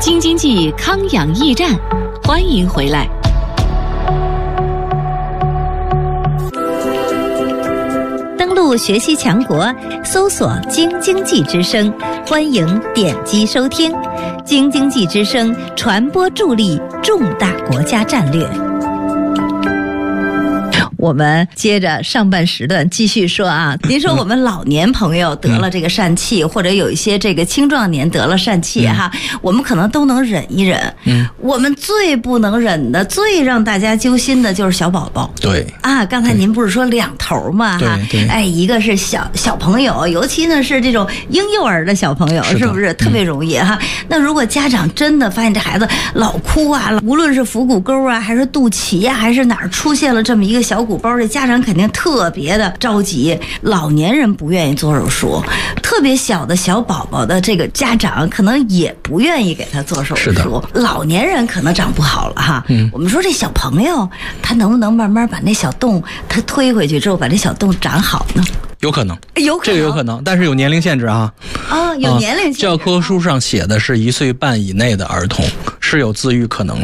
京津冀康养驿站，欢迎回来。 登录学习强国，搜索京津冀之声，欢迎点击收听。京津冀之声传播助力重大国家战略。我们接着上半时段继续说啊，您说我们老年朋友得了这个疝气，或者有一些这个青壮年得了疝气哈，我们可能都能忍一忍。我们最不能忍的、最让大家揪心的就是小宝宝。 对啊，刚才您不是说两头嘛哈？ 对， 哎，一个是小朋友，尤其呢是这种婴幼儿的小朋友，是不是特别容易哈？那如果家长真的发现这孩子老哭啊，无论是腹股沟啊，还是肚脐啊，还是哪儿出现了这么一个小鼓包，这家长肯定特别的着急。老年人不愿意做手术，特别小的小宝宝的这个家长可能也不愿意给他做手术。老年人可能长不好了哈。我们说这小朋友他能不能慢慢把那小洞他推回去之后把这小洞长好呢？ 有可能， 这个有可能，但是有年龄限制啊。 有年龄限制。 教科书上写的是1岁半以内的儿童是有自愈可能的。